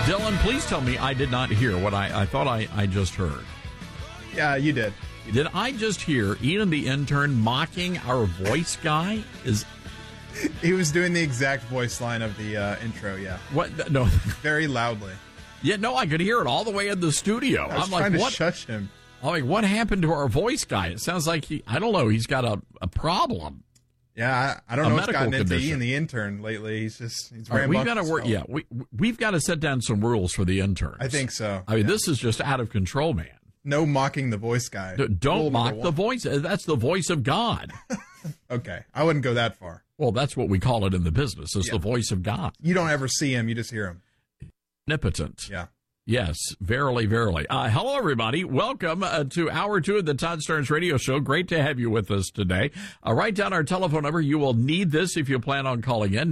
Dylan, please tell me I did not hear what I thought I just heard. Yeah, you did. Did I just hear Ian the intern mocking our voice guy? He was doing the exact voice line of the intro, yeah. What? No. Very loudly. Yeah, no, I could hear it all the way in the studio. I was trying to shush him. I'm like, what happened to our voice guy? It sounds like I don't know, he's got a problem. Yeah, I don't know what's gotten into condition. Ian the intern lately. He's very we've got to work. Yeah, we've got to set down some rules for the interns. I think so. I mean, this is just out of control, man. No mocking the voice guy. Don't mock the voice. That's the voice of God. Okay, I wouldn't go that far. Well, that's what we call it in the business. It's the voice of God. You don't ever see him; you just hear him. Omnipotent. Yeah. Yes, verily, verily. Hello, everybody. Welcome to Hour 2 of the Todd Starnes Radio Show. Great to have you with us today. Write down our telephone number. You will need this if you plan on calling in.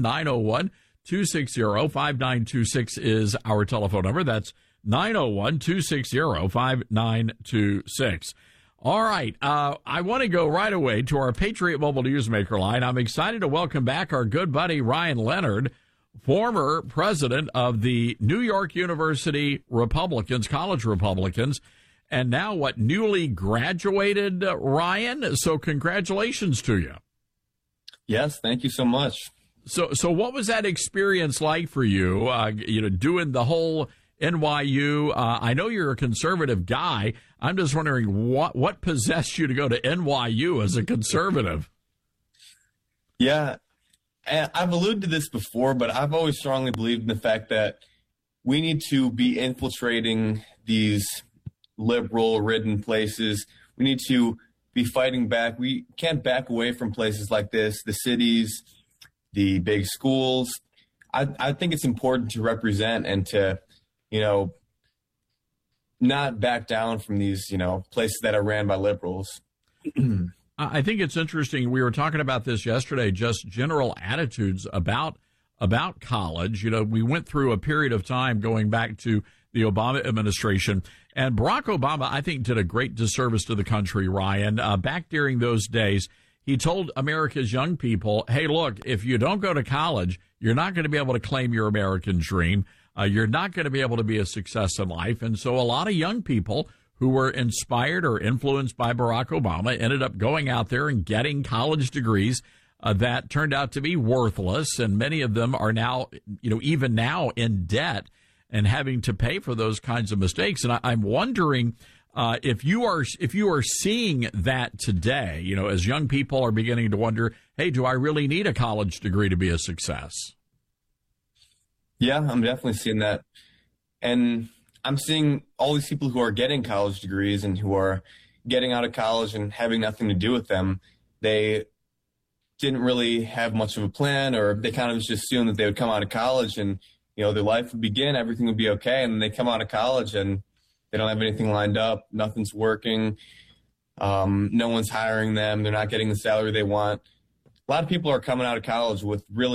901-260-5926 is our telephone number. That's 901-260-5926. All right. I want to go right away to our Patriot Mobile Newsmaker line. I'm excited to welcome back our good buddy Ryan Leonard, former president of the New York University Republicans, college Republicans, and now newly graduated, Ryan. So congratulations to you. Yes, thank you so much. So what was that experience like for you, doing the whole NYU? I know you're a conservative guy. I'm just wondering what possessed you to go to NYU as a conservative? Yeah. And I've alluded to this before, but I've always strongly believed in the fact that we need to be infiltrating these liberal-ridden places. We need to be fighting back. We can't back away from places like this, the cities, the big schools. I think it's important to represent and to, not back down from these, places that are ran by liberals. I think it's interesting. We were talking about this yesterday, just general attitudes about college. We went through a period of time going back to the Obama administration, and Barack Obama, I think, did a great disservice to the country, Ryan. Back during those days, he told America's young people, hey, look, if you don't go to college, you're not going to be able to claim your American dream. You're not going to be able to be a success in life. And so a lot of young people who were inspired or influenced by Barack Obama ended up going out there and getting college degrees that turned out to be worthless. And many of them are now, even now in debt and having to pay for those kinds of mistakes. And I'm wondering if you are seeing that today, as young people are beginning to wonder, hey, do I really need a college degree to be a success? Yeah, I'm definitely seeing that. And I'm seeing all these people who are getting college degrees and who are getting out of college and having nothing to do with them. They didn't really have much of a plan, or they kind of just assumed that they would come out of college and, their life would begin, everything would be okay. And then they come out of college and they don't have anything lined up. Nothing's working. No one's hiring them. They're not getting the salary they want. A lot of people are coming out of college with really